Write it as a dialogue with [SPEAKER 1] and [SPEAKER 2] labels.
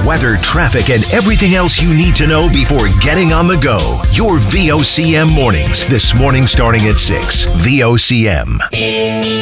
[SPEAKER 1] weather, traffic, and everything else you need to know before getting on the go. Your VOCM mornings. This morning starting at 6. VOCM.